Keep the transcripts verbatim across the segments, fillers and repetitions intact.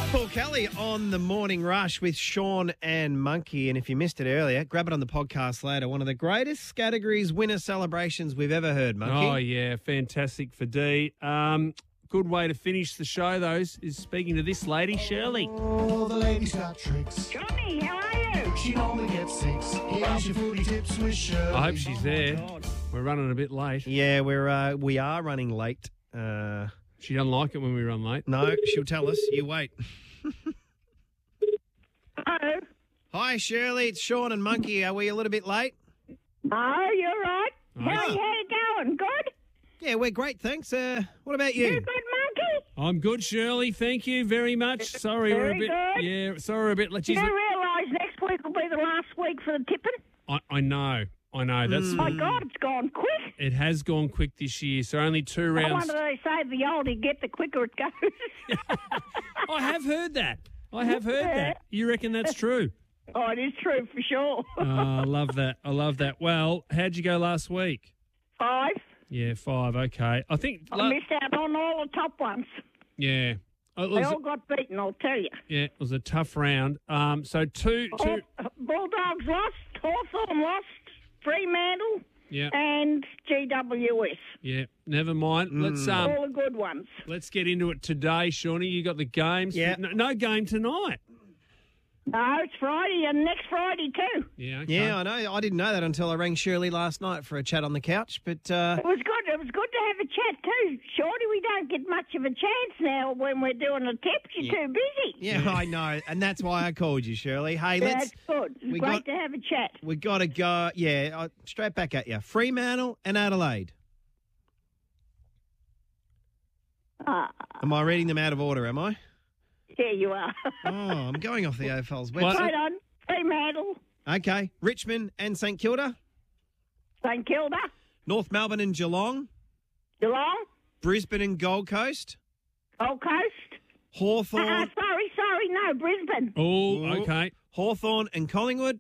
Paul Kelly on the Morning Rush with Sean and Monkey. And if you missed it earlier, grab it on the podcast later. One of the greatest categories winner celebrations we've ever heard, Monkey. Oh, yeah. Fantastic for D. Um, good way to finish the show, though, is speaking to this lady, Shirley. Oh, the lady's got tricks. Johnny, how are you? She only gets six. Here's your foodie tips with Shirley. I hope she's there. We're running a bit late. Yeah, we're uh, we are running late. Uh, she doesn't like it when we run late. No, she'll tell us. You wait. Hello. Hi, Shirley. It's Sean and Monkey. Are we a little bit late? Oh, you're right. Oh. How, how you going? Good? Yeah, we're great, thanks. Uh, what about you? You good, Monkey? I'm good, Shirley. Thank you very much. Sorry, we're a Very bit. good. Yeah, sorry, we're a bit. Let's Do use you it. realise next week will be the last week for the tipping? I, I know. I know. That's. My God, it's gone quick. It has gone quick this year. So only two I rounds. wonder they say the older you get, the quicker it goes. I have heard that. I have heard that. You reckon that's true? Oh, it is true for sure. Oh, I love that. I love that. Well, how'd you go last week? Five. Yeah, five. Okay. I think. I la- missed out on all the top ones. yeah. It They was, all got beaten, I'll tell you. yeah, it was a tough round. Um, so two, two. All- Bulldogs lost, Hawthorn lost, Fremantle, Yeah, and G W S. yeah. Never mind. Let's um, All the good ones. let's get into it today, Shawnee. You got the games. Yeah. No, no game tonight. No, it's Friday and next Friday too. Yeah. Okay. Yeah, I know. I didn't know that until I rang Shirley last night for a chat on the couch. But uh, It was good. It was good to have a chat too. Shorty, we don't get much of a chance now when we're doing the tips. You're too busy. yeah, I know, and that's why I called you, Shirley. Hey, let's. That's good. It's we great got- to have a chat. We got to go. Yeah, uh, straight back at you. Fremantle and Adelaide. Ah, Am I reading them out of order? Am I? here you are. Oh, I'm going off the A F L's What? website. Right on. Fremantle, Okay, Richmond and St Kilda, St Kilda, North Melbourne and Geelong, Geelong, Brisbane and Gold Coast, Gold Coast. Hawthorn. Ah, sorry, sorry, no, Brisbane. Oh, okay. Hawthorn and Collingwood.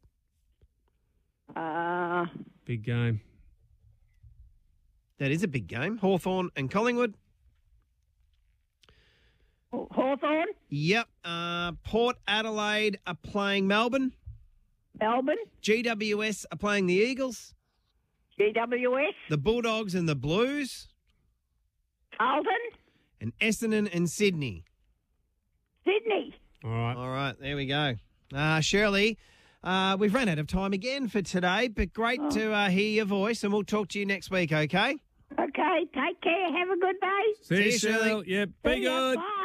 Uh, Big game. That is a big game. Hawthorn and Collingwood. Hawthorn, Yep. Uh, Port Adelaide are playing Melbourne. Melbourne, G W S are playing the Eagles. G W S, The Bulldogs and the Blues. Carlton, And Essendon and Sydney. Sydney. All right. All right, there we go. Uh, Shirley, uh, we've run out of time again for today, but great to uh, hear your voice, and we'll talk to you next week, okay? Okay, take care. Have a good day. See, See you, you, Shirley. Shirley. Yeah, be See ya. good. Bye.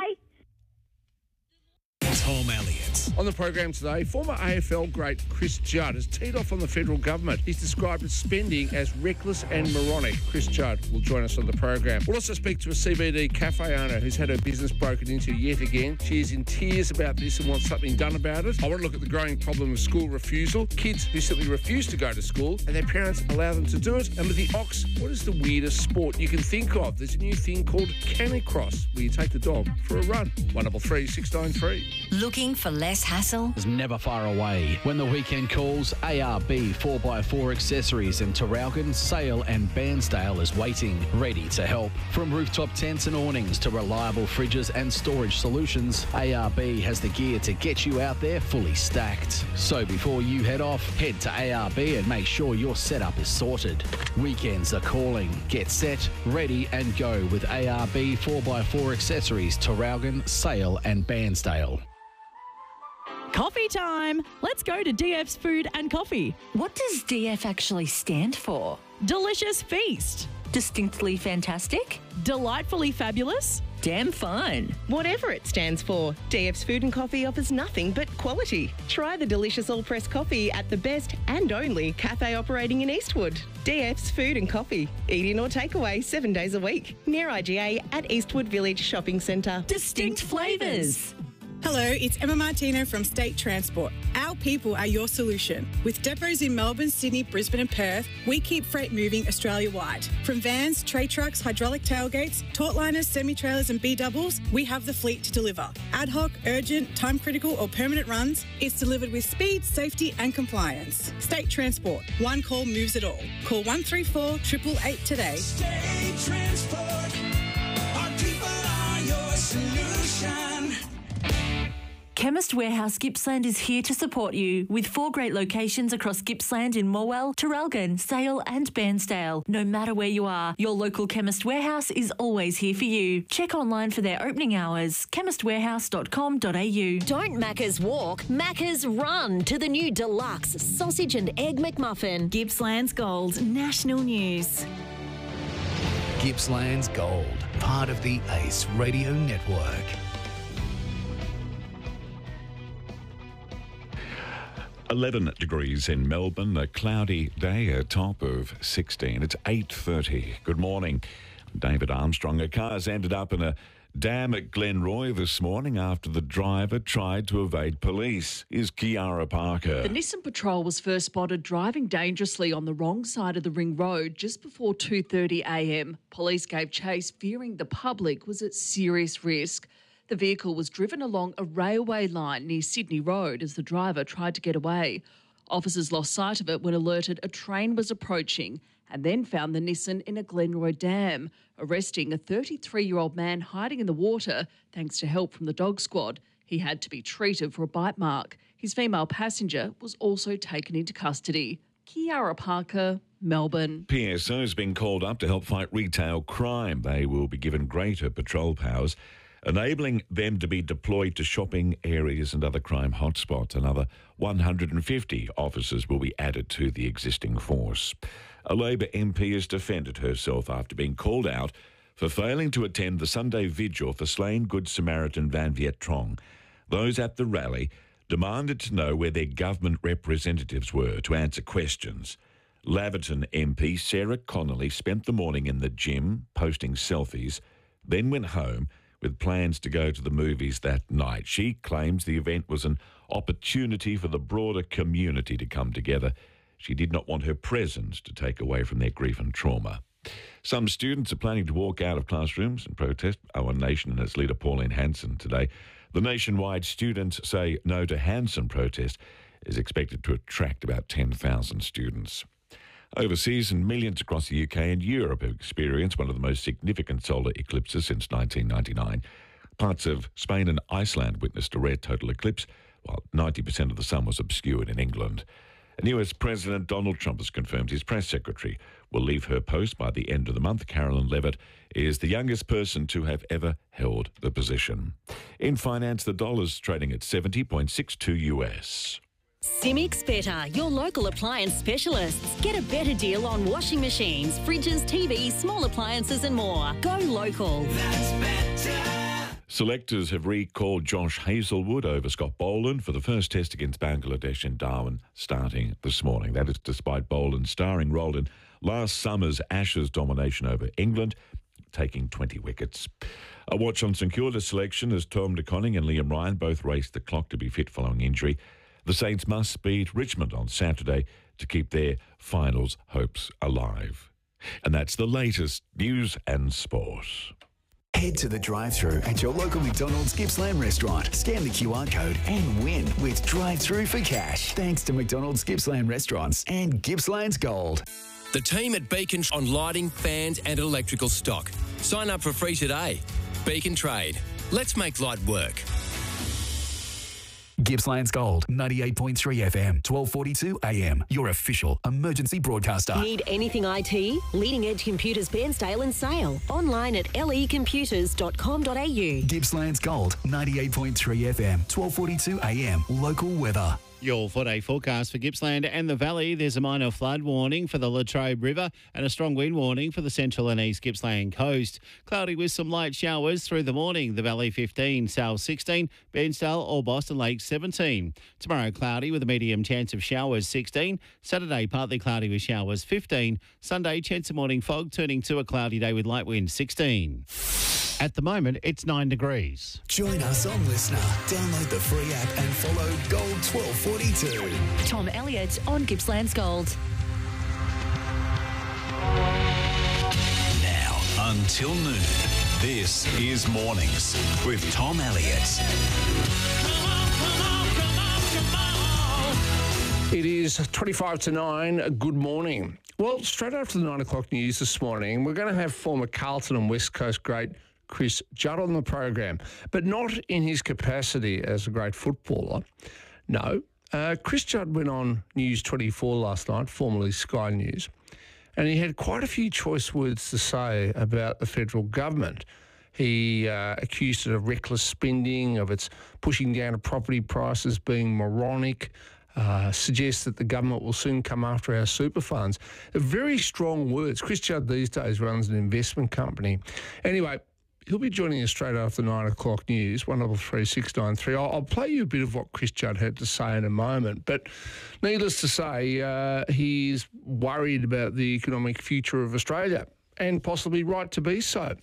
Tom Elliott. On the program today, former A F L great Chris Judd has teed off on the federal government. He's described its spending as reckless and moronic. Chris Judd will join us on the program. We'll also speak to a C B D cafe owner who's had her business broken into yet again. She is in tears about this and wants something done about it. I want to look at the growing problem of school refusal, kids who simply refuse to go to school and their parents allow them to do it. And with the Ox, what is the weirdest sport you can think of? There's a new thing called Canicross, where you take the dog for a run. one double three six nine three. Looking for less hassle? Is never far away. When the weekend calls, A R B four by four Accessories in Traralgon, Sale and Bairnsdale is waiting, ready to help. From rooftop tents and awnings to reliable fridges and storage solutions, A R B has the gear to get you out there fully stacked. So before you head off, head to A R B and make sure your setup is sorted. Weekends are calling. Get set, ready and go with A R B four by four Accessories, Traralgon, Sale and Bairnsdale. Coffee time! Let's go to D F's Food and Coffee. What does D F actually stand for? Delicious feast. Distinctly fantastic? Delightfully fabulous. Damn fine. Whatever it stands for, D F's Food and Coffee offers nothing but quality. Try the delicious all-pressed coffee at the best and only cafe operating in Eastwood. D F's Food and Coffee. Eat in or take away seven days a week. Near I G A at Eastwood Village Shopping Centre. Distinct flavours. Hello, it's Emma Martino from State Transport. Our people are your solution. With depots in Melbourne, Sydney, Brisbane and Perth, we keep freight moving Australia-wide. From vans, tray trucks, hydraulic tailgates, tautliners, semi-trailers and B-doubles, we have the fleet to deliver. Ad hoc, urgent, time-critical or permanent runs, it's delivered with speed, safety and compliance. State Transport. One call moves it all. Call one three four, eight eight eight today. State Transport. Our people are your solution. Chemist Warehouse Gippsland is here to support you with four great locations across Gippsland in Morwell, Traralgon, Sale and Bairnsdale. No matter where you are, your local Chemist Warehouse is always here for you. Check online for their opening hours, chemist warehouse dot com dot a u. Don't Macca's walk, Macca's run to the new deluxe sausage and egg McMuffin. Gippsland's Gold, national news. Gippsland's Gold, part of the Ace Radio Network. eleven degrees in Melbourne, a cloudy day, a top of sixteen. It's eight thirty. Good morning. David Armstrong. A car's ended up in a dam at Glenroy this morning after the driver tried to evade police. Is Kiara Parker. The Nissan Patrol was first spotted driving dangerously on the wrong side of the Ring Road just before two thirty a m. Police gave chase, fearing the public was at serious risk. The vehicle was driven along a railway line near Sydney Road as the driver tried to get away. Officers lost sight of it when alerted a train was approaching and then found the Nissan in a Glenroy dam, arresting a thirty-three-year-old man hiding in the water thanks to help from the dog squad. He had to be treated for a bite mark. His female passenger was also taken into custody. Kiara Parker, Melbourne. P S O has been called up to help fight retail crime. They will be given greater patrol powers, enabling them to be deployed to shopping areas and other crime hotspots. Another one hundred fifty officers will be added to the existing force. A Labor M P has defended herself after being called out for failing to attend the Sunday vigil for slain Good Samaritan Van Viet Trong. Those at the rally demanded to know where their government representatives were to answer questions. Laverton M P Sarah Connolly spent the morning in the gym posting selfies, then went home with plans to go to the movies that night. She claims the event was an opportunity for the broader community to come together. She did not want her presence to take away from their grief and trauma. Some students are planning to walk out of classrooms and protest. Our Nation and its leader Pauline Hanson today. The nationwide Students Say No to Hanson protest is expected to attract about ten thousand students. Overseas, and millions across the U K and Europe have experienced one of the most significant solar eclipses since nineteen ninety-nine. Parts of Spain and Iceland witnessed a rare total eclipse, while ninety percent of the sun was obscured in England. And U S President Donald Trump has confirmed his press secretary will leave her post by the end of the month. Carolyn Levitt is the youngest person to have ever held the position. In finance, the dollar's trading at seventy point six two U S. Simics Better, your local appliance specialists. Get a better deal on washing machines, fridges, T Vs, small appliances and more. Go local. That's better. Selectors have recalled Josh Hazelwood over Scott Boland for the first test against Bangladesh in Darwin starting this morning. That is despite Boland's starring role in last summer's Ashes domination over England, taking twenty wickets. A watch on St Kilda's selection as Tom De Koning and Liam Ryan both raced the clock to be fit following injury. The Saints must beat Richmond on Saturday to keep their finals hopes alive. And that's the latest news and sport. Head to the drive-thru at your local McDonald's Gippsland restaurant. Scan the Q R code and win with drive-thru for cash. Thanks to McDonald's Gippsland restaurants and Gippsland's Gold. The team at Beacon on lighting, fans and electrical stock. Sign up for free today. Beacon Trade. Let's make light work. Gippsland's Gold, ninety-eight point three F M, twelve forty-two A M. Your official emergency broadcaster. Need anything I T? Leading Edge Computers Bairnsdale and Sale. Online at l e computers dot com dot a u. Gippsland's Gold, ninety-eight point three F M, twelve forty-two A M. Local weather. Your four-day forecast for Gippsland and the Valley. There's a minor flood warning for the Latrobe River and a strong wind warning for the central and east Gippsland coast. Cloudy with some light showers through the morning. The Valley fifteen, Sale sixteen, Bairnsdale or Boston Lake seventeen. Tomorrow cloudy with a medium chance of showers sixteen. Saturday partly cloudy with showers fifteen. Sunday chance of morning fog turning to a cloudy day with light wind sixteen. At the moment, it's nine degrees. Join us on Listener. Download the free app and follow Gold twelve forty-two. Tom Elliott on Gippsland's Gold. Now until noon, this is Mornings with Tom Elliott. It is twenty-five to nine. Good morning. Well, straight after the nine o'clock news this morning, we're going to have former Carlton and West Coast great Chris Judd on the program, but not in his capacity as a great footballer. No. Uh, Chris Judd went on News twenty-four last night, formerly Sky News, and he had quite a few choice words to say about the federal government. He uh, accused it of reckless spending, of its pushing down of property prices, being moronic, uh, suggests that the government will soon come after our super funds. Very strong words. Chris Judd these days runs an investment company. Anyway, he'll be joining us straight after nine o'clock news, one double three six nine three. I'll, I'll play you a bit of what Chris Judd had to say in a moment, but needless to say, uh, he's worried about the economic future of Australia, and possibly right to be so.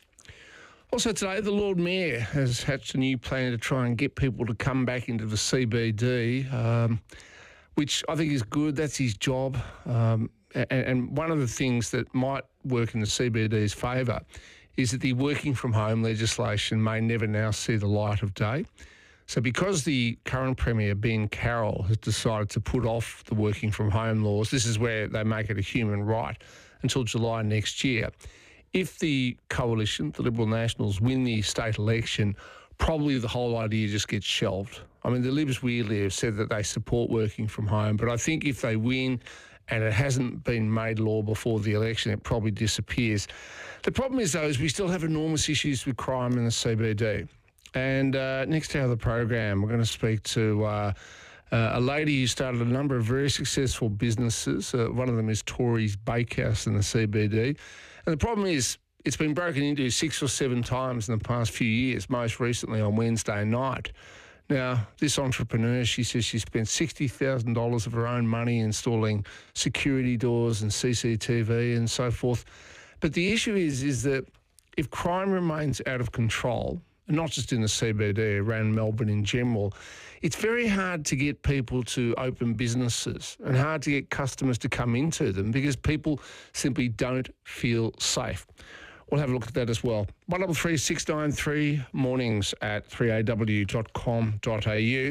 Also today, the Lord Mayor has hatched a new plan to try and get people to come back into the C B D, um, which I think is good. That's his job. Um, and, and one of the things that might work in the C B D's favour is that the working from home legislation may never now see the light of day. So because the current Premier, Ben Carroll, has decided to put off the working from home laws, this is where they make it a human right, until July next year. If the coalition, the Liberal Nationals, win the state election, probably the whole idea just gets shelved. I mean, the Libs weirdly have said that they support working from home, but I think if they win and it hasn't been made law before the election, it probably disappears. The problem is, though, is we still have enormous issues with crime in the C B D. And uh, next hour of the program, we're going to speak to uh, uh, a lady who started a number of very successful businesses. Uh, one of them is Tory's Bakehouse in the C B D. And the problem is, it's been broken into six or seven times in the past few years, most recently on Wednesday night. Now, this entrepreneur, she says she spent sixty thousand dollars of her own money installing security doors and C C T V and so forth. But the issue is, is that if crime remains out of control, and not just in the C B D, around Melbourne in general, it's very hard to get people to open businesses and hard to get customers to come into them because people simply don't feel safe. We'll have a look at that as well. one double three six nine three, mornings at three a w dot com dot a u.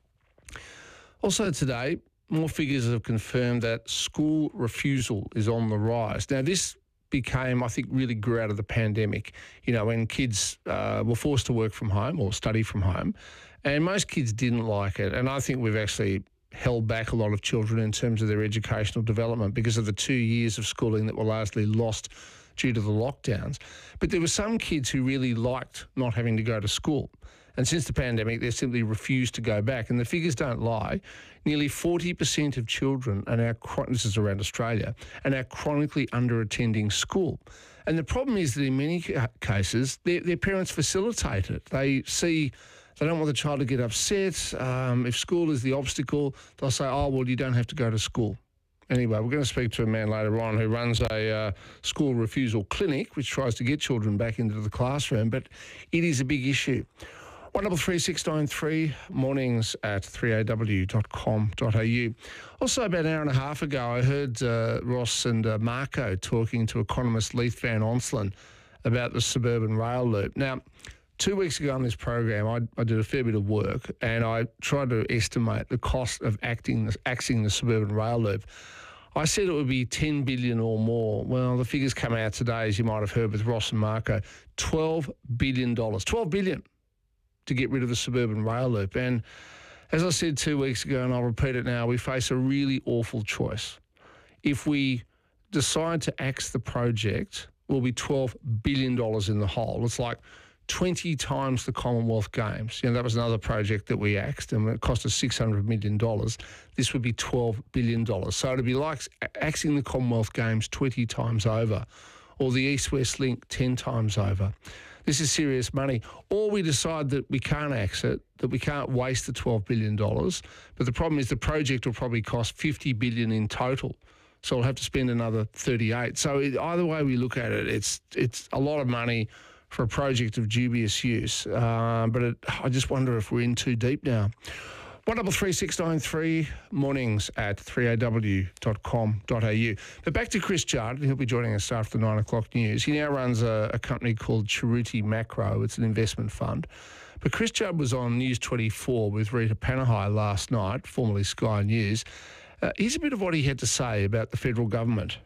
Also today, more figures have confirmed that school refusal is on the rise. Now, this became, I think, really grew out of the pandemic, you know, when kids uh, were forced to work from home or study from home, and most kids didn't like it. And I think we've actually held back a lot of children in terms of their educational development because of the two years of schooling that were largely lost due to the lockdowns. But there were some kids who really liked not having to go to school. And since the pandemic, they've simply refused to go back. And the figures don't lie. Nearly forty percent of children are now, this is around Australia, are now chronically under-attending school. And the problem is that in many cases, their, their parents facilitate it. They see, they don't want the child to get upset. Um, if school is the obstacle, they'll say, oh, well, you don't have to go to school. Anyway, we're going to speak to a man later on who runs a uh, school refusal clinic, which tries to get children back into the classroom, but it is a big issue. one double three six nine three, mornings at three a w dot com dot a u. Also, about an hour and a half ago, I heard uh, Ross and uh, Marco talking to economist Leith Van Onselen about the suburban rail loop. Now, two weeks ago on this program, I, I did a fair bit of work and I tried to estimate the cost of acting, axing the suburban rail loop. I said it would be ten billion dollars or more. Well, the figures come out today, as you might have heard with Ross and Marco, twelve billion dollars. twelve billion dollars to get rid of the suburban rail loop. And as I said two weeks ago, and I'll repeat it now, we face a really awful choice. If we decide to axe the project, we'll be twelve billion dollars in the hole. It's like twenty times the Commonwealth Games. You know, that was another project that we axed and it cost us six hundred million dollars. This would be twelve billion dollars. So it'd be like axing the Commonwealth Games twenty times over, or the East-West Link ten times over. This is serious money. Or we decide that we can't axe it, that we can't waste the twelve billion dollars. But the problem is the project will probably cost fifty billion dollars in total. So we'll have to spend another thirty-eight. So it, either way we look at it, it's it's a lot of money for a project of dubious use. Uh, but it, I just wonder if we're in too deep now. one double three six nine three, mornings at three a w dot com dot a u. But back to Chris Judd. He'll be joining us after the nine o'clock news. He now runs a, a company called Cheruti Macro. It's an investment fund. But Chris Judd was on News twenty-four with Rita Panahai last night, formerly Sky News. Uh, here's a bit of what he had to say about the federal government.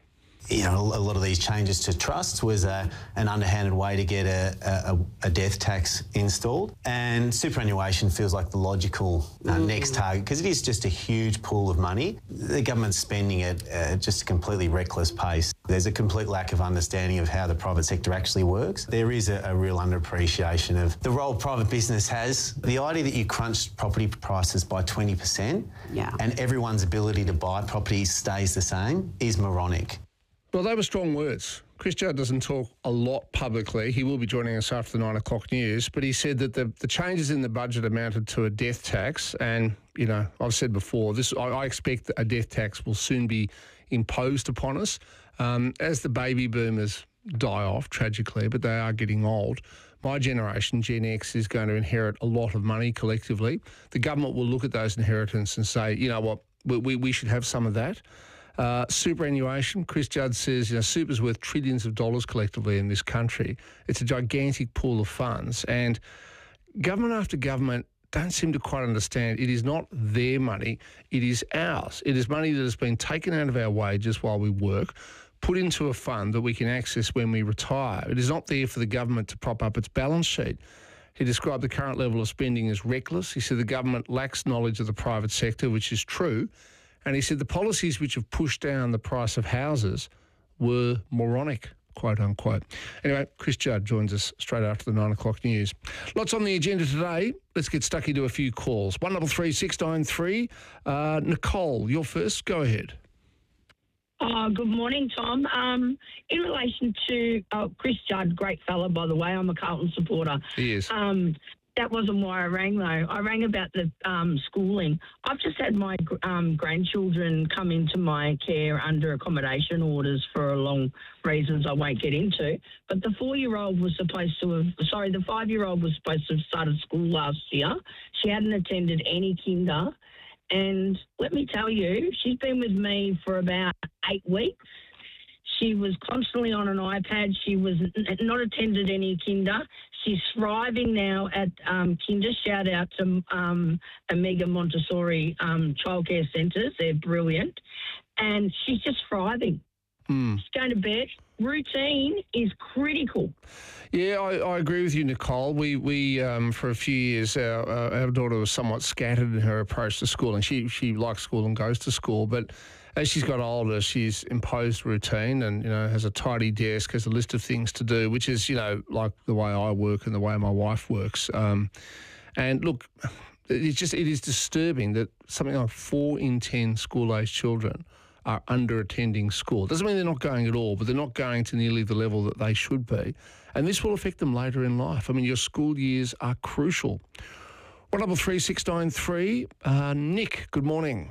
you know, a lot of these changes to trusts was a, an underhanded way to get a, a, a death tax installed. And superannuation feels like the logical uh, mm. next target because it is just a huge pool of money. The government's spending it at just a completely reckless pace. There's a complete lack of understanding of how the private sector actually works. There is a, a real underappreciation of the role private business has. The idea that you crunch property prices by twenty percent yeah. and everyone's ability to buy property stays the same is moronic. Well, they were strong words. Chris Judd doesn't talk a lot publicly. He will be joining us after the nine o'clock news, but he said that the, the changes in the budget amounted to a death tax. And, you know, I've said before, this I, I expect a death tax will soon be imposed upon us. Um, as the baby boomers die off, tragically, but they are getting old, my generation, Gen X, is going to inherit a lot of money collectively. The government will look at those inheritance and say, you know what, we, we, we should have some of that. Uh, superannuation, Chris Judd says, you know, super's worth trillions of dollars collectively in this country. It's a gigantic pool of funds, and government after government don't seem to quite understand it is not their money, it is ours. It is money that has been taken out of our wages while we work, put into a fund that we can access when we retire. It is not there for the government to prop up its balance sheet. He described the current level of spending as reckless. He said the government lacks knowledge of the private sector, which is true. And he said the policies which have pushed down the price of houses were moronic, quote unquote. Anyway, Chris Judd joins us straight after the nine o'clock news. Lots on the agenda today. Let's get stuck into a few calls. one double three six nine three. Uh, Nicole, you're first. Go ahead. Oh, good morning, Tom. Um, in relation to oh, Chris Judd, great fella, by the way. I'm a Carlton supporter. He is. Um, That wasn't why I rang, though. I rang about the um, schooling. I've just had my um, grandchildren come into my care under accommodation orders for long reasons I won't get into. But the four-year-old was supposed to have, sorry, the five-year-old was supposed to have started school last year. She hadn't attended any kinder. And let me tell you, she's been with me for about eight weeks. She was constantly on an iPad. She was not attended any kinder. She's thriving now at um, kinder. Shout out to um, Omega Montessori um, childcare centres. They're brilliant. And she's just thriving. Mm. She's going to bed. Routine is critical. Yeah, I, I agree with you, Nicole. We, we um, for a few years, our, uh, our daughter was somewhat scattered in her approach to school, and she, she likes school and goes to school, but as she's got older, she's imposed routine and, you know, has a tidy desk, has a list of things to do, which is, you know, like the way I work and the way my wife works. Um, and look, it's just, it is disturbing that something like four in ten school-aged children are under attending school. Doesn't mean they're not going at all, but they're not going to nearly the level that they should be. And this will affect them later in life. I mean, your school years are crucial. one double three six nine three. Uh, Nick, good morning.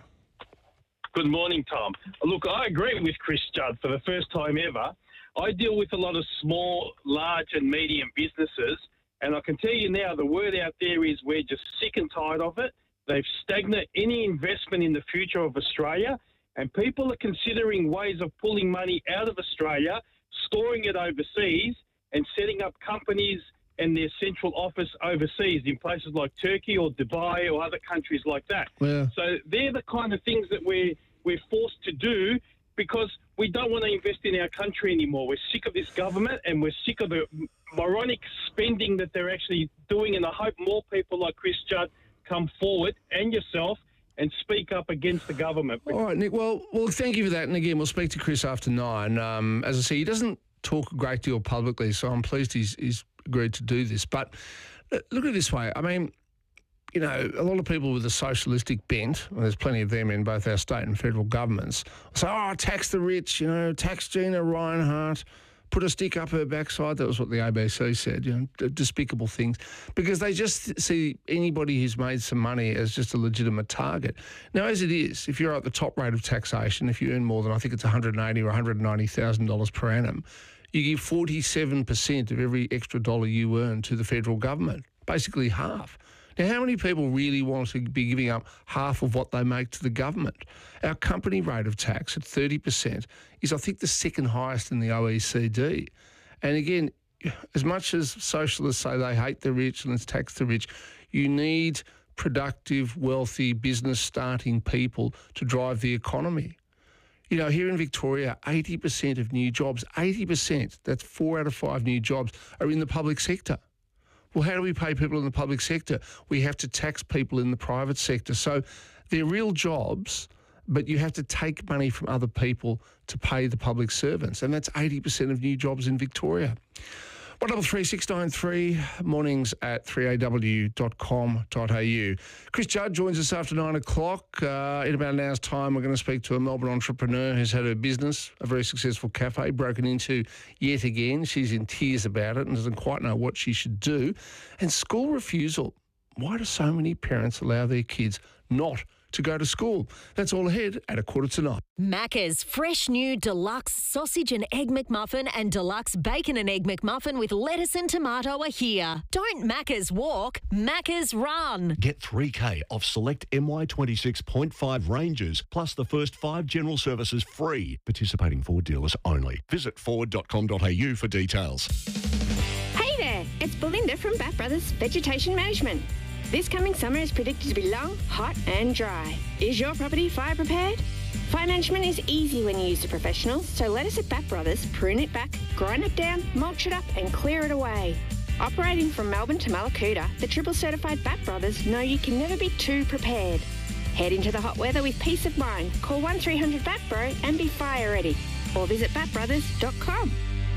Good morning, Tom. Look, I agree with Chris Judd for the first time ever. I deal with a lot of small, large and medium businesses, and I can tell you now the word out there is we're just sick and tired of it. They've stagnated any investment in the future of Australia, and people are considering ways of pulling money out of Australia, storing it overseas and setting up companies and their central office overseas in places like Turkey or Dubai or other countries like that. Yeah. So they're the kind of things that we're, we're forced to do because we don't want to invest in our country anymore. We're sick of this government and we're sick of the moronic spending that they're actually doing, and I hope more people like Chris Judd come forward, and yourself, and speak up against the government. All right, Nick. Well, well, thank you for that. And again, we'll speak to Chris after nine. Um, as I say, he doesn't talk a great deal publicly, so I'm pleased he's, he's agreed to do this. But look at it this way. I mean, you know, a lot of people with a socialistic bent, and there's plenty of them in both our state and federal governments, say, oh, tax the rich, you know, tax Gina Rinehart, put a stick up her backside. That was what the A B C said, you know, despicable things, because they just see anybody who's made some money as just a legitimate target. Now, as it is, if you're at the top rate of taxation, if you earn more than, I think it's one hundred eighty thousand dollars or one hundred ninety thousand dollars per annum, you give forty-seven percent of every extra dollar you earn to the federal government, basically half. Now, how many people really want to be giving up half of what they make to the government? Our company rate of tax at thirty percent is, I think, the second highest in the O E C D. And again, as much as socialists say they hate the rich and let's tax the rich, you need productive, wealthy, business-starting people to drive the economy. You know, here in Victoria, eighty percent of new jobs, eighty percent, that's four out of five new jobs, are in the public sector. Well, how do we pay people in the public sector? We have to tax people in the private sector. So they're real jobs, but you have to take money from other people to pay the public servants, and that's eighty percent of new jobs in Victoria. one double three six nine three, mornings at three a w dot com dot a u. Chris Judd joins us after nine o'clock. Uh, in about an hour's time, we're going to speak to a Melbourne entrepreneur who's had her business, a very successful cafe, broken into yet again. She's in tears about it and doesn't quite know what she should do. And school refusal. Why do so many parents allow their kids not to go to school? That's all ahead at a quarter to nine. Macca's fresh new deluxe sausage and egg McMuffin and deluxe bacon and egg McMuffin with lettuce and tomato are here. Don't Macca's walk, Macca's run. Get three K off select M Y twenty-six point five ranges, plus the first five general services free. Participating Ford dealers only. Visit ford dot com dot a u for details. Hey there, it's Belinda from Bat Brothers Vegetation Management. This coming summer is predicted to be long, hot and dry. Is your property fire prepared? Fire management is easy when you use the professionals, so let us at Bat Brothers prune it back, grind it down, mulch it up and clear it away. Operating from Melbourne to Malakuta, the triple certified Bat Brothers know you can never be too prepared. Head into the hot weather with peace of mind. Call one three hundred bat bro and be fire ready. Or visit bat brothers dot com.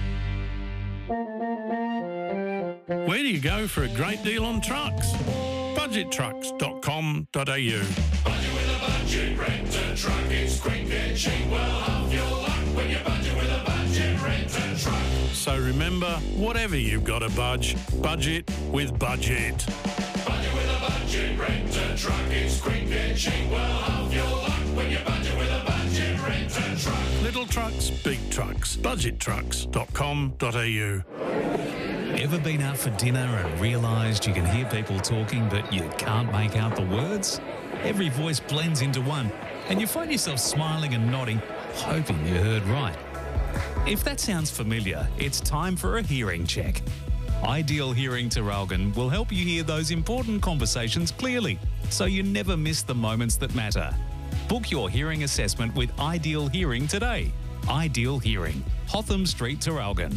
Where do you go for a great deal on trucks? budget trucks dot com dot a u. Budget with a budget, rent a truck. It's quick and cheap. Well, half your luck when you budget with a budget, rent a truck. So remember, whatever you've got to budge, budget with Budget. Budget with a budget, rent a truck. It's quick and cheap. Well, half your luck when you budget with a budget, rent a truck. Little trucks, big trucks. budget trucks dot com dot a u. Ever been out for dinner and realised you can hear people talking but you can't make out the words? Every voice blends into one and you find yourself smiling and nodding, hoping you heard right. If that sounds familiar, it's time for a hearing check. Ideal Hearing Traralgon will help you hear those important conversations clearly so you never miss the moments that matter. Book your hearing assessment with Ideal Hearing today. Ideal Hearing, Hotham Street, Traralgon.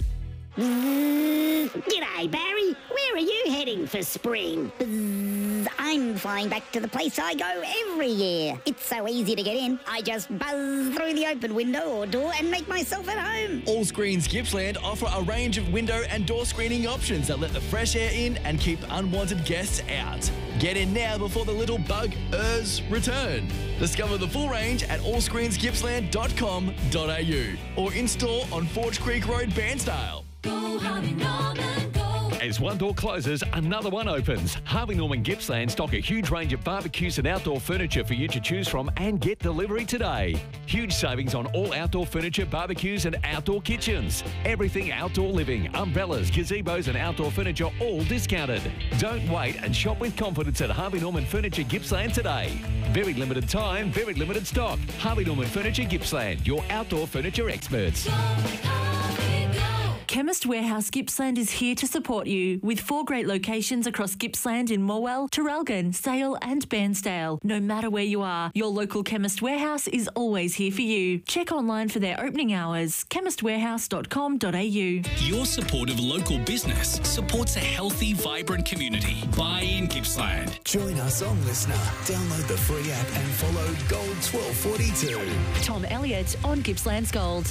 Mm, g'day, Barry. Where are you heading for spring? Buzz, I'm flying back to the place I go every year. It's so easy to get in. I just buzz through the open window or door and make myself at home. All Screens Gippsland offer a range of window and door screening options that let the fresh air in and keep unwanted guests out. Get in now before the little bug-ers return. Discover the full range at all screens gippsland dot com dot a u or in store on Forge Creek Road, Bairnsdale. Go, Harvey Norman, go. As one door closes, another one opens. Harvey Norman Gippsland stock a huge range of barbecues and outdoor furniture for you to choose from and get delivery today. Huge savings on all outdoor furniture, barbecues and outdoor kitchens. Everything outdoor living, umbrellas, gazebos and outdoor furniture all discounted. Don't wait and shop with confidence at Harvey Norman Furniture Gippsland today. Very limited time, very limited stock. Harvey Norman Furniture Gippsland, your outdoor furniture experts. Chemist Warehouse Gippsland is here to support you with four great locations across Gippsland in Morwell, Traralgon, Sale and Bairnsdale. No matter where you are, your local Chemist Warehouse is always here for you. Check online for their opening hours, chemist warehouse dot com dot a u. Your support of local business supports a healthy, vibrant community. Buy in Gippsland. Join us on Listener. Download the free app and follow Gold twelve forty-two. Tom Elliott on Gippsland's Gold.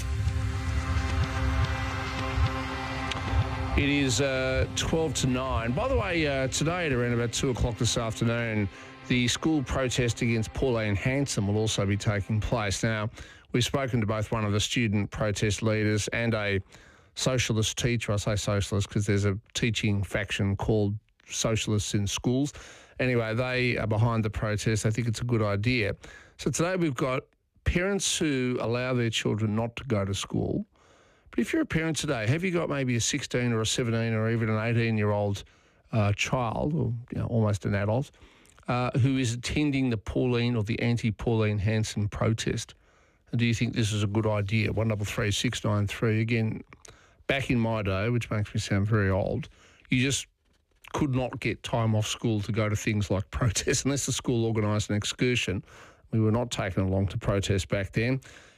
It is uh, twelve to nine. By the way, uh, today at around about two o'clock this afternoon, the school protest against Pauline Hanson will also be taking place. Now, we've spoken to both one of the student protest leaders and a socialist teacher. I say socialist because there's a teaching faction called Socialists in Schools. Anyway, they are behind the protest. They think it's a good idea. So today we've got parents who allow their children not to go to school. But if you're a parent today, have you got maybe a sixteen or a seventeen or even an eighteen-year-old uh, child, or you know, almost an adult, uh, who is attending the Pauline or the anti-Pauline Hanson protest? And do you think this is a good idea? one double three six nine three. Again, back in my day, which makes me sound very old, you just could not get time off school to go to things like protests unless the school organised an excursion. We were not taken along to protest back then.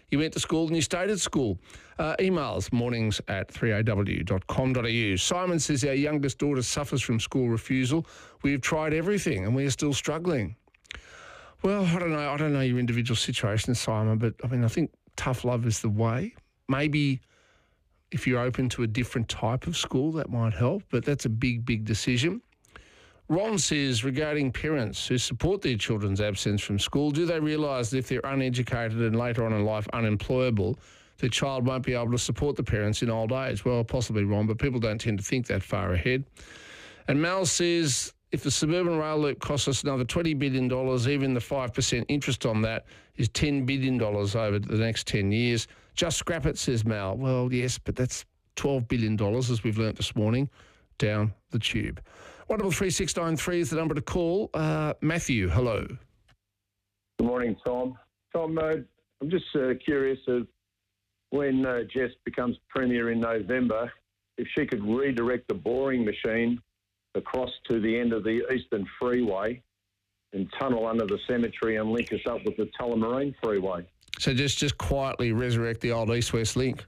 You went to school and you stayed at school. Uh, emails, mornings at three a w dot com dot a u. Simon says our youngest daughter suffers from school refusal. We've tried everything and we are still struggling. Well, I don't know. I don't know your individual situation, Simon, but I mean, I think tough love is the way. Maybe if you're open to a different type of school, that might help, but that's a big, big decision. Ron says, regarding parents who support their children's absence from school, do they realise that if they're uneducated and later on in life unemployable, their child won't be able to support the parents in old age? Well, possibly, Ron, but people don't tend to think that far ahead. And Mal says, if the suburban rail loop costs us another twenty billion dollars, even the five percent interest on that is ten billion dollars over the next ten years. Just scrap it, says Mal. Well, yes, but that's twelve billion dollars, as we've learnt this morning, down the tube. one double three six nine three is the number to call. Uh, Matthew, hello. Good morning, Tom. Tom, uh, I'm just uh, curious of when uh, Jess becomes Premier in November, if she could redirect the boring machine across to the end of the Eastern Freeway and tunnel under the cemetery and link us up with the Tullamarine Freeway. So just, just quietly resurrect the old East-West link?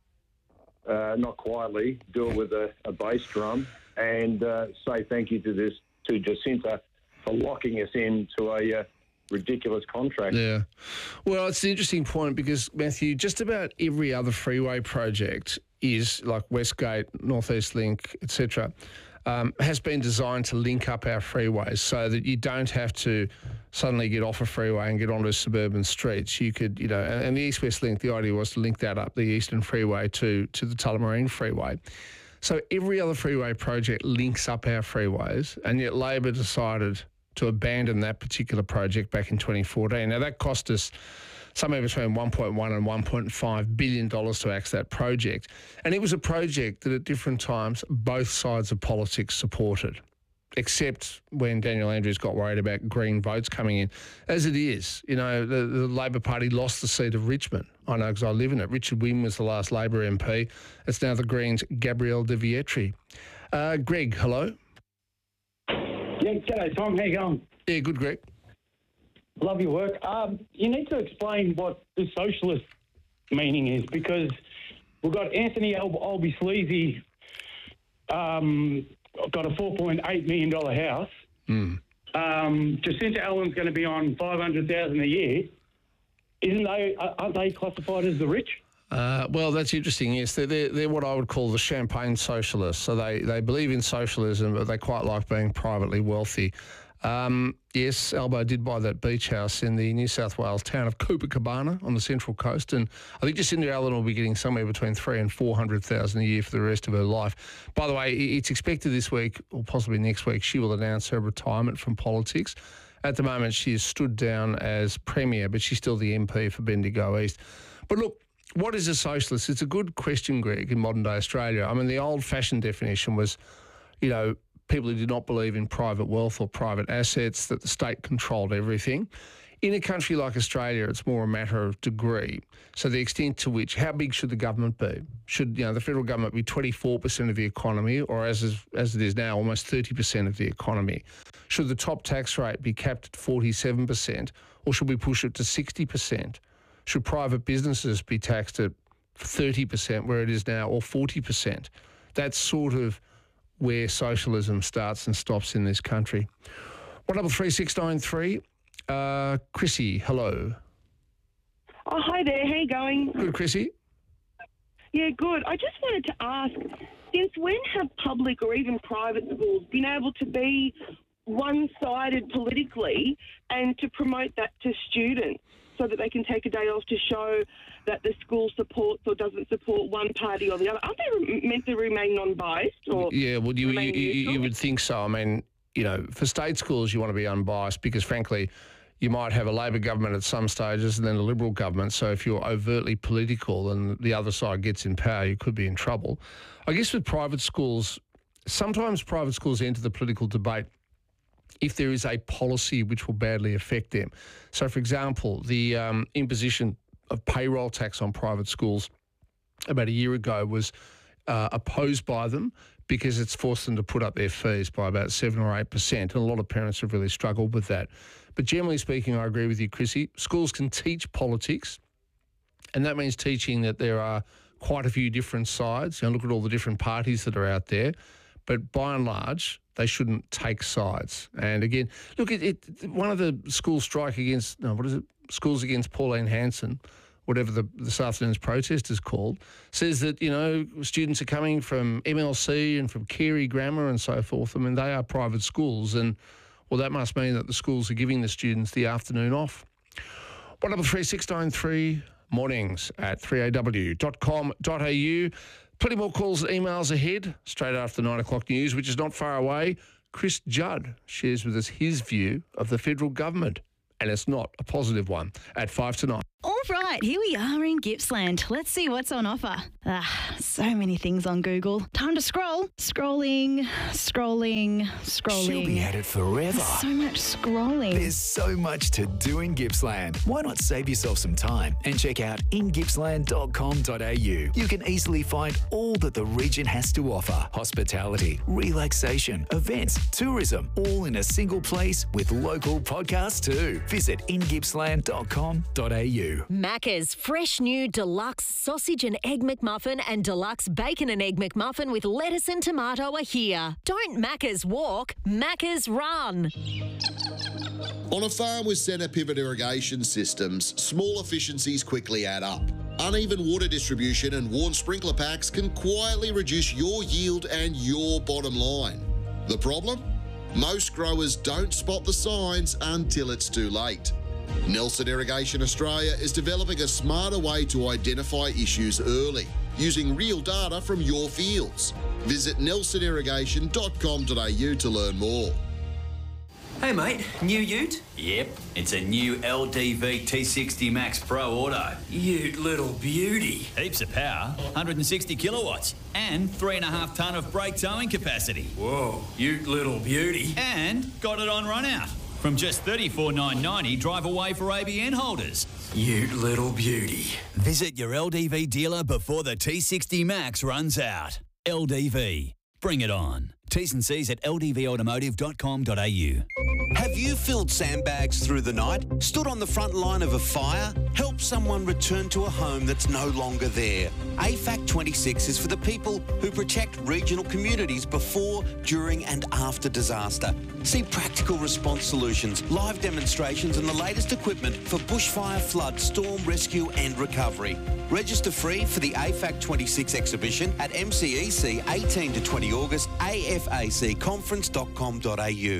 Uh, not quietly. Do it with a, a bass drum and uh, say thank you to this to Jacinta for locking us into a uh, ridiculous contract. Yeah. Well, it's an interesting point because, Matthew, just about every other freeway project is, like Westgate, North East Link, et cetera, Um, has been designed to link up our freeways so that you don't have to suddenly get off a freeway and get onto suburban streets. You could, you know, and, and the East-West Link, the idea was to link that up, the Eastern Freeway to, to the Tullamarine Freeway. So every other freeway project links up our freeways, and yet Labor decided to abandon that particular project back in twenty fourteen. Now, that cost us somewhere between one point one and one point five billion dollars to axe that project. And it was a project that at different times both sides of politics supported, except when Daniel Andrews got worried about Green votes coming in. As it is, you know, the, the Labor Party lost the seat of Richmond. I know because I live in it. Richard Wynne was the last Labor M P. It's now the Greens' Gabrielle De Vietri. Uh, Greg, hello. Yeah, g'day, Tom. How you going? Yeah, good, Greg. Love your work. Um, you need to explain what the socialist meaning is, because we've got Anthony Al- Albie Sleazy um, got a four point eight million dollars house. Mm. Um, Jacinta Allen's going to be on five hundred thousand dollars a year. Isn't they? Aren't they classified as the rich? Uh, well, that's interesting. Yes, they're, they're, they're what I would call the champagne socialists. So they, they believe in socialism, but they quite like being privately wealthy. Um, yes, Albo did buy that beach house in the New South Wales town of Copacabana on the Central Coast, and I think Jacinta Allen will be getting somewhere between three and four hundred thousand a year for the rest of her life. By the way, it's expected this week or possibly next week she will announce her retirement from politics. At the moment, she is stood down as Premier, but she's still the M P for Bendigo East. But look, what is a socialist? It's a good question, Greg, in modern day Australia. I mean, the old-fashioned definition was, you know, people who did not believe in private wealth or private assets, that the state controlled everything. In a country like Australia, it's more a matter of degree. So the extent to which, how big should the government be? Should, you know, the federal government be twenty-four percent of the economy, or as is, as it is now, almost thirty percent of the economy? Should the top tax rate be capped at forty-seven percent, or should we push it to sixty percent? Should private businesses be taxed at thirty percent where it is now, or forty percent? That's sort of where socialism starts and stops in this country. one double three six nine three. Uh, Chrissy, hello. Oh, hi there. How you going? Good, Chrissy. Yeah, good. I just wanted to ask, since when have public or even private schools been able to be one-sided politically and to promote that to students so that they can take a day off to show that the school supports or doesn't support one party or the other? Aren't they meant to remain non-biased? Or yeah, well, you, you, remain you, neutral? you would think so. I mean, you know, for state schools, you want to be unbiased because, frankly, you might have a Labor government at some stages and then a Liberal government. So if you're overtly political and the other side gets in power, you could be in trouble. I guess with private schools, sometimes private schools enter the political debate if there is a policy which will badly affect them. So, for example, the um, imposition of payroll tax on private schools about a year ago was uh, opposed by them because it's forced them to put up their fees by about seven or eight percent, and a lot of parents have really struggled with that. But generally speaking, I agree with you, Chrissy. Schools can teach politics And that means teaching that there are quite a few different sides. You know, look at all the different parties that are out there. But by and large, they shouldn't take sides. And again, look, it, it, one of the school strike against, no, what is it? Schools Against Pauline Hanson, whatever the, this afternoon's protest is called, says that, you know, students are coming from M L C and from Carey Grammar and so forth. I mean, they are private schools, and, well, that must mean that the schools are giving the students the afternoon off. one double three six nine three mornings at three a w dot com dot a u. Plenty more calls and emails ahead, straight after nine o'clock news, which is not far away. Chris Judd shares with us his view of the federal government, and it's not a positive one, at five to nine. All right, here we are in Gippsland. Let's see what's on offer. Ah, so many things on Google. Time to scroll. Scrolling, scrolling, scrolling. She'll be at it forever. So much scrolling. There's so much to do in Gippsland. Why not save yourself some time and check out in gippsland dot com dot a u. You can easily find all that the region has to offer. Hospitality, relaxation, events, tourism, all in a single place with local podcasts too. Visit in gippsland dot com dot a u. Macca's fresh new deluxe sausage and egg McMuffin and deluxe bacon and egg McMuffin with lettuce and tomato are here. Don't Macca's walk, Macca's run. On a farm with centre pivot irrigation systems, small efficiencies quickly add up. Uneven water distribution and worn sprinkler packs can quietly reduce your yield and your bottom line. The problem? Most growers don't spot the signs until it's too late. Nelson Irrigation Australia is developing a smarter way to identify issues early, using real data from your fields. Visit nelson irrigation dot com dot a u to learn more. Hey mate, new ute? Yep, it's a new L D V T sixty Max Pro Auto. Ute little beauty. Heaps of power, one hundred sixty kilowatts, and three and a half tonne of brake towing capacity. Whoa, ute little beauty. And got it on run out. From just thirty-four thousand nine hundred ninety, drive away for A B N holders. Ute little beauty. Visit your L D V dealer before the T sixty Max runs out. L D V. Bring it on. T's and C's at l d v automotive dot com dot a u. Have you filled sandbags through the night, stood on the front line of a fire, helped someone return to a home that's no longer there? A F A C twenty-six is for the people who protect regional communities before, during and after disaster. See practical response solutions, live demonstrations and the latest equipment for bushfire, flood, storm, rescue and recovery. Register free for the A F A C twenty-six exhibition at M C E C eighteen to twenty August, a f a c conference dot com dot a u.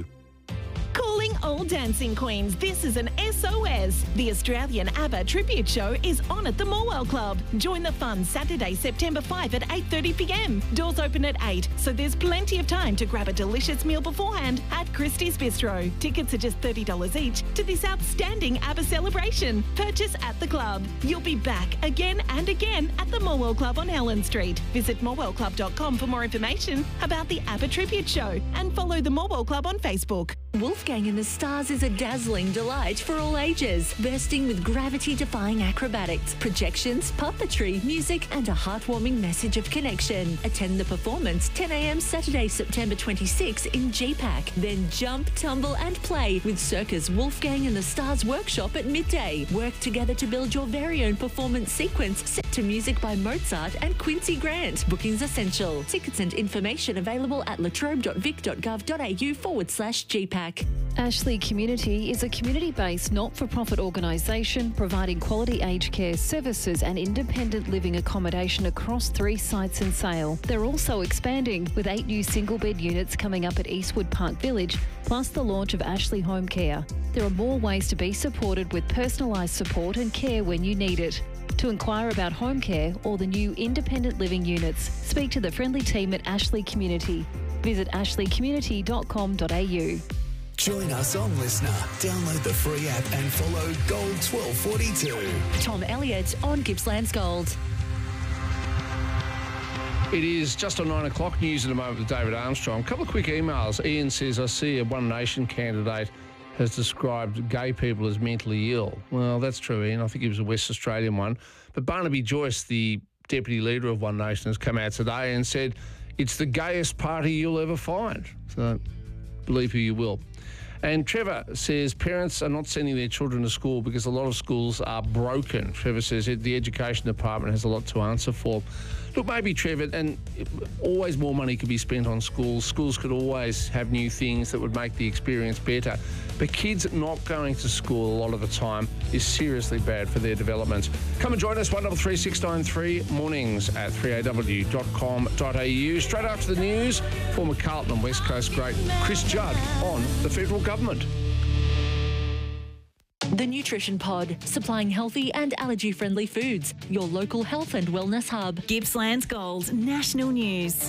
Calling all dancing queens, this is an S O S. The Australian ABBA Tribute Show is on at the Morwell Club. Join the fun Saturday, September fifth at eight thirty p m. Doors open at eight, so there's plenty of time to grab a delicious meal beforehand at Christie's Bistro. Tickets are just thirty dollars each to this outstanding ABBA celebration. Purchase at the club. You'll be back again and again at the Morwell Club on Helen Street. Visit morwell club dot com for more information about the ABBA Tribute Show and follow the Morwell Club on Facebook. Wolfgang and the Stars is a dazzling delight for all ages, bursting with gravity-defying acrobatics, projections, puppetry, music and a heartwarming message of connection. Attend the performance ten a m Saturday, September twenty-sixth in G PAC. Then jump, tumble and play with Circus Wolfgang and the Stars workshop at midday. Work together to build your very own performance sequence set to music by Mozart and Quincy Grant. Bookings essential. Tickets and information available at latrobe dot vic dot gov dot a u forward slash G PAC. Ashley Community is a community-based not-for-profit organisation providing quality aged care services and independent living accommodation across three sites in Sale. They're also expanding with eight new single-bed units coming up at Eastwood Park Village, plus the launch of Ashley Home Care. There are more ways to be supported with personalised support and care when you need it. To inquire about home care or the new independent living units, speak to the friendly team at Ashley Community. Visit ashley community dot com dot a u. Join us on Listener. Download the free app and follow Gold twelve forty-two. Tom Elliott on Gippsland's Gold. It is just on nine o'clock. News in a moment with David Armstrong. A couple of quick emails. Ian says, I see a One Nation candidate has described gay people as mentally ill. Well, that's true, Ian. I think he was a West Australian one. But Barnaby Joyce, the deputy leader of One Nation, has come out today and said it's the gayest party you'll ever find. So believe who you will. And Trevor says parents are not sending their children to school because a lot of schools are broken. Trevor says the education department has a lot to answer for. Look, maybe, Trevor, and always more money could be spent on schools. Schools could always have new things that would make the experience better. But kids not going to school a lot of the time is seriously bad for their development. Come and join us, one double three six nine three, mornings at three a w dot com dot a u. Straight after the news, former Carlton and West Coast great Chris Judd on the federal government. The Nutrition Pod, supplying healthy and allergy-friendly foods. Your local health and wellness hub. Gippsland's Gold, national news.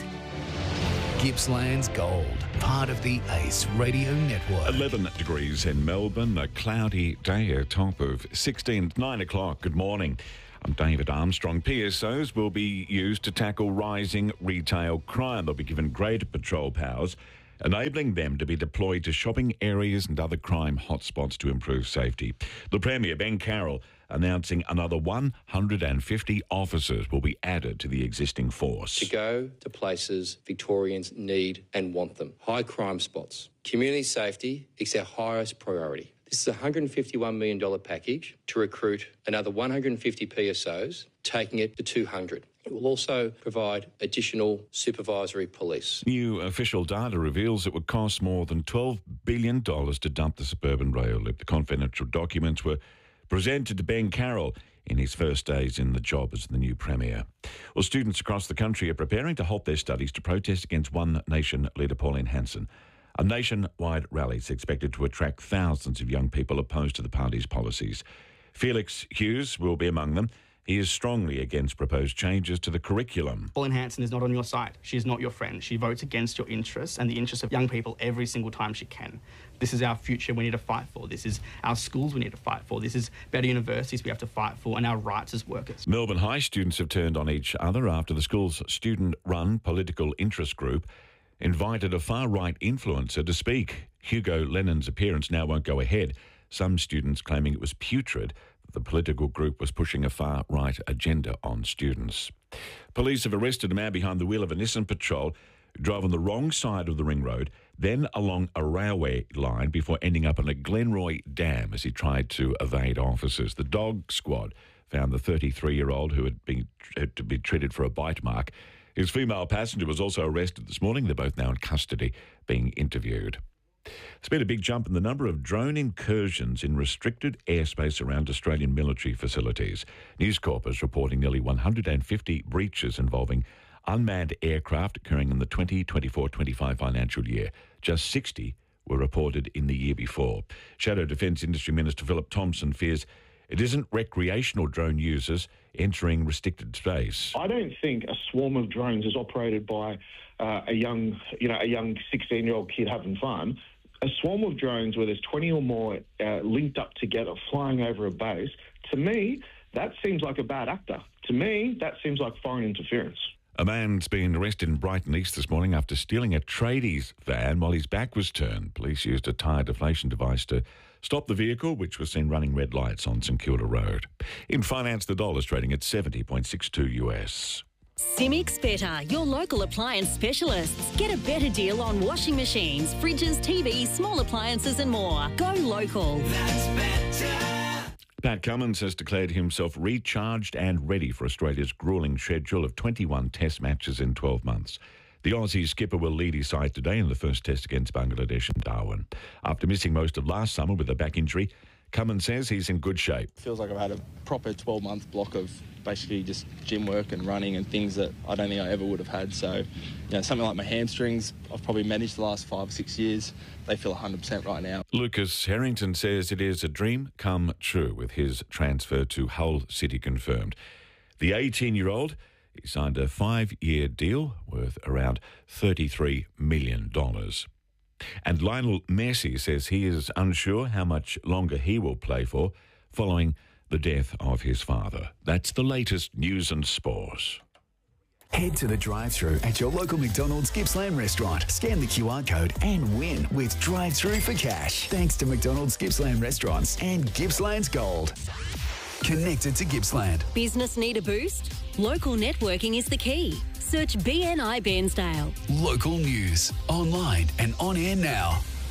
Gippsland's Gold, part of the Ace Radio Network. eleven degrees in Melbourne, a cloudy day, a top of sixteen at nine o'clock. Good morning. I'm David Armstrong. P S Os will be used to tackle rising retail crime. They'll be given greater patrol powers, enabling them to be deployed to shopping areas and other crime hotspots to improve safety. The Premier, Ben Carroll, announcing another one hundred fifty officers will be added to the existing force. To go to places Victorians need and want them. High crime spots. Community safety is our highest priority. This is a one hundred fifty-one million dollars package to recruit another one hundred fifty P S Os, taking it to two hundred. It will also provide additional supervisory police. New official data reveals it would cost more than twelve billion dollars to dump the suburban rail loop. The confidential documents were presented to Ben Carroll in his first days in the job as the new Premier. Well, students across the country are preparing to halt their studies to protest against One Nation leader Pauline Hanson. A nationwide rally is expected to attract thousands of young people opposed to the party's policies. Felix Hughes will be among them. He is strongly against proposed changes to the curriculum. Pauline Hanson is not on your side. She is not your friend. She votes against your interests and the interests of young people every single time she can. This is our future we need to fight for. This is our schools we need to fight for. This is better universities we have to fight for, and our rights as workers. Melbourne High students have turned on each other after the school's student-run political interest group invited a far-right influencer to speak. Hugo Lennon's appearance now won't go ahead. Some students claiming it was putrid. The political group was pushing a far-right agenda on students. Police have arrested a man behind the wheel of a Nissan Patrol who drove on the wrong side of the ring road, then along a railway line before ending up on a Glenroy dam as he tried to evade officers. The dog squad found the thirty-three-year-old who had been had to be treated for a bite mark. His female passenger was also arrested this morning. They're both now in custody, being interviewed. There's been a big jump in the number of drone incursions in restricted airspace around Australian military facilities. News Corp is reporting nearly one hundred fifty breaches involving unmanned aircraft occurring in the twenty twenty-four twenty-five financial year. Just sixty were reported in the year before. Shadow Defence Industry Minister Philip Thompson fears it isn't recreational drone users entering restricted space. I don't think a swarm of drones is operated by uh, a young, you know, a young sixteen-year-old kid having fun. A swarm of drones where there's twenty or more uh, linked up together flying over a base, to me, that seems like a bad actor. To me, that seems like foreign interference. A man's been arrested in Brighton East this morning after stealing a tradies van while his back was turned. Police used a tyre deflation device to stop the vehicle, which was seen running red lights on St Kilda Road. In finance, the dollar's trading at seventy point six two U S. Simics Better, your local appliance specialists. Get a better deal on washing machines, fridges, T Vs, small appliances and more. Go local. That's better. Pat Cummins has declared himself recharged and ready for Australia's gruelling schedule of twenty-one test matches in twelve months. The Aussie skipper will lead his side today in the first test against Bangladesh and Darwin. After missing most of last summer with a back injury, Cummins says he's in good shape. Feels like I've had a proper twelve-month block of basically just gym work and running and things that I don't think I ever would have had. So, you know, something like my hamstrings, I've probably managed the last five or six years. They feel one hundred percent right now. Lucas Harrington says it is a dream come true with his transfer to Hull City confirmed. The eighteen-year-old, he signed a five-year deal worth around thirty-three million dollars. And Lionel Messi says he is unsure how much longer he will play for following the death of his father. That's the latest news and sports. Head to the drive-thru at your local McDonald's Gippsland restaurant. Scan the Q R code and win with drive-thru for cash. Thanks to McDonald's Gippsland restaurants and Gippsland's Gold. Connected to Gippsland. Business need a boost? Local networking is the key. Search B N I Bairnsdale. Local news, online and on air now.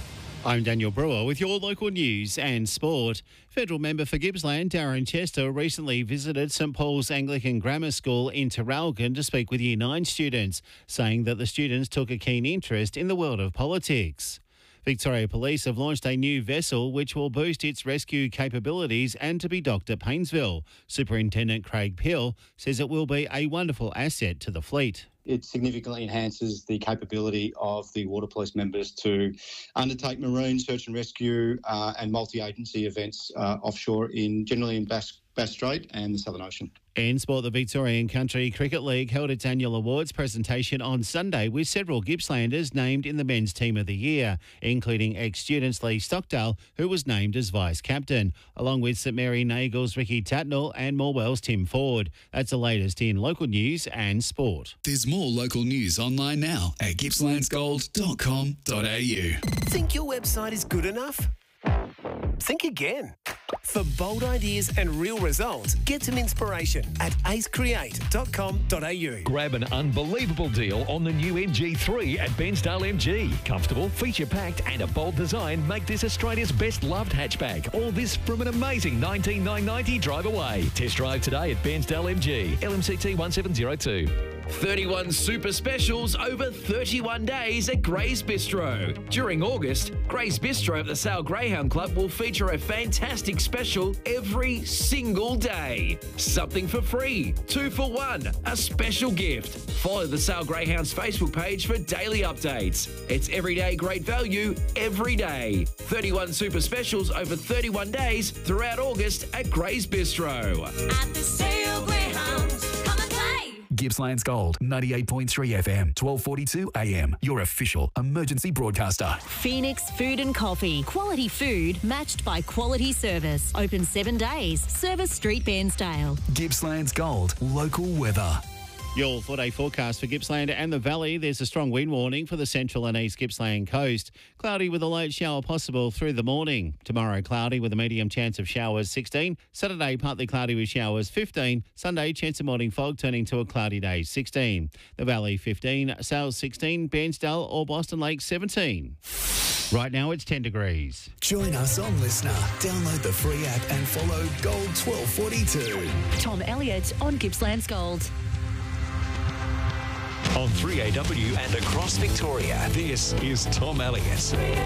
I'm Daniel Brewer with your local news and sport. Federal member for Gippsland, Darren Chester, recently visited St Paul's Anglican Grammar School in Traralgon to speak with Year nine students, saying that the students took a keen interest in the world of politics. Victoria Police have launched a new vessel which will boost its rescue capabilities and to be docked at Paynesville. Superintendent Craig Pill says it will be a wonderful asset to the fleet. It significantly enhances the capability of the water police members to undertake marine search and rescue uh, and multi-agency events uh, offshore, in generally in Bass, Bass Strait and the Southern Ocean. In sport, the Victorian Country Cricket League held its annual awards presentation on Sunday with several Gippslanders named in the Men's Team of the Year, including ex-students Lee Stockdale, who was named as vice-captain, along with St Mary Nagle's Ricky Tatnell and Morwell's Tim Ford. That's the latest in local news and sport. There's more local news online now at gippslands gold dot com dot a u. Think your website is good enough? Think again. For bold ideas and real results, get some inspiration at ace create dot com dot a u. Grab an unbelievable deal on the new M G three at Bensdale M G. Comfortable, feature-packed and a bold design make this Australia's best loved hatchback. All this from an amazing nineteen thousand nine hundred ninety drive away. Test drive today at Bensdale M G. L M C T one seven zero two. thirty-one super specials over thirty-one days at Gray's Bistro. During August, Gray's Bistro at the Sale Greyhound Club will feature a fantastic special every single day. Something for free, two for one, a special gift. Follow the Sale Greyhounds Facebook page for daily updates. It's everyday great value every day. thirty-one super specials over thirty-one days throughout August at Gray's Bistro. At the Sale Greyhounds, come and play. Gippsland's Gold, ninety-eight point three F M, twelve forty-two A M, your official emergency broadcaster. Phoenix Food and Coffee. Quality food matched by quality service. Open seven days. Service Street, Bairnsdale. Gippsland's Gold, local weather. Your four-day forecast for Gippsland and the Valley. There's a strong wind warning for the central and east Gippsland coast. Cloudy with a late shower possible through the morning. Tomorrow, cloudy with a medium chance of showers, sixteen. Saturday, partly cloudy with showers, fifteen. Sunday, chance of morning fog turning to a cloudy day, sixteen. The Valley, fifteen. Sales, sixteen. Bairnsdale or Boston Lake, seventeen. Right now, it's ten degrees. Join us on Listener. Download the free app and follow Gold twelve forty-two. Tom Elliott on Gippsland's Gold. On three A W and across Victoria, this is Tom Elliott.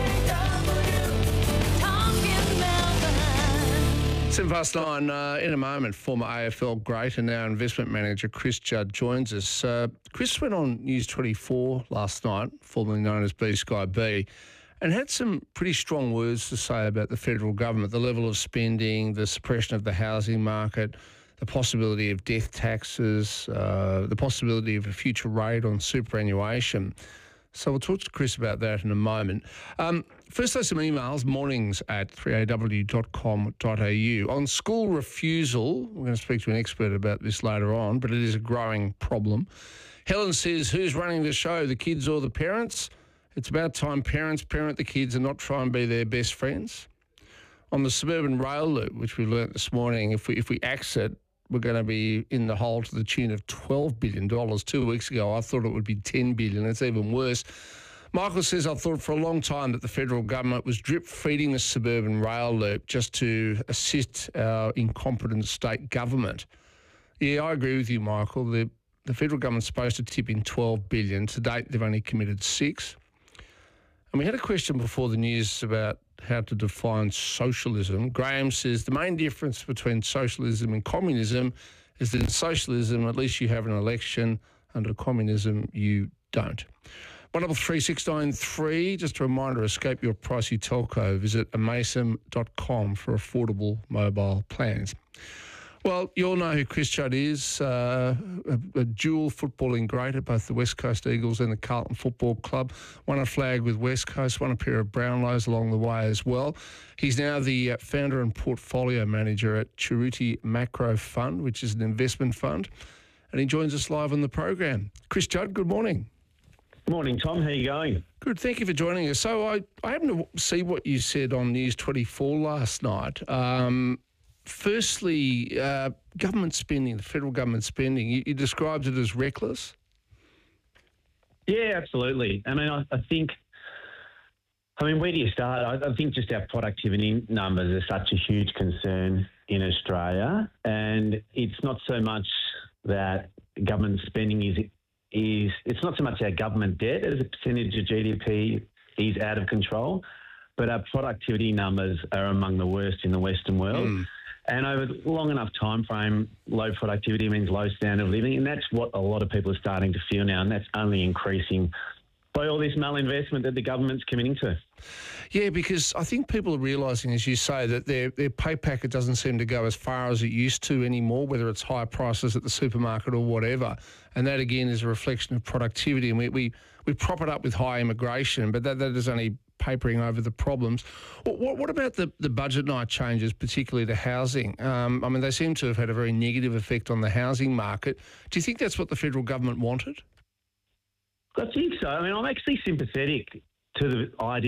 Seven past nine. Uh, in a moment, former A F L great and now investment manager Chris Judd joins us. Uh, Chris went on News twenty-four last night, formerly known as B Sky B, and had some pretty strong words to say about the federal government, the level of spending, the suppression of the housing market, the possibility of death taxes, uh, the possibility of a future raid on superannuation. So we'll talk to Chris about that in a moment. Um, first, there's some emails, mornings at three a w dot com dot a u. On school refusal, we're going to speak to an expert about this later on, but it is a growing problem. Helen says, who's running the show, the kids or the parents? It's about time parents parent the kids and not try and be their best friends. On the suburban rail loop, which we learnt this morning, if we if we axe it, we're going to be in the hole to the tune of twelve billion dollars. Two weeks ago, I thought it would be ten billion dollars. It's even worse. Michael says, I thought for a long time that the federal government was drip-feeding the suburban rail loop just to assist our incompetent state government. Yeah, I agree with you, Michael. The, the federal government's supposed to tip in twelve billion dollars. To date, they've only committed six. And we had a question before the news about how to define socialism. Graham says the main difference between socialism and communism is that in socialism, at least you have an election. Under communism, you don't. one double three six nine three, just a reminder, escape your pricey telco. Visit amasem dot com for affordable mobile plans. Well, you all know who Chris Judd is, uh, a, a dual footballing great at both the West Coast Eagles and the Carlton Football Club. Won a flag with West Coast, won a pair of Brownlows along the way as well. He's now the uh, founder and portfolio manager at Cheruti Macro Fund, which is an investment fund, and he joins us live on the program. Chris Judd, good morning. Good morning, Tom. How are you going? Good, thank you for joining us. So I, I happened to see what you said on News twenty-four last night. Um, Firstly, uh, government spending, the federal government spending, you, you described it as reckless? Yeah, absolutely. I mean, I, I think I mean, where do you start? I, I think just our productivity numbers are such a huge concern in Australia, and it's not so much that government spending is is it's not so much our government debt as a percentage of G D P is out of control, but our productivity numbers are among the worst in the Western world. Mm. And over a long enough time frame, low productivity means low standard of living, and that's what a lot of people are starting to feel now, and that's only increasing by all this malinvestment that the government's committing to. Yeah, because I think people are realising, as you say, that their, their pay packet doesn't seem to go as far as it used to anymore, whether it's higher prices at the supermarket or whatever. And that, again, is a reflection of productivity. And we, we, we prop it up with high immigration, but that, that is only papering over the problems. What, what, what about the, the budget night changes, particularly to housing? Um, I mean, they seem to have had a very negative effect on the housing market. Do you think that's what the federal government wanted? I think so. I mean, I'm actually sympathetic to the idea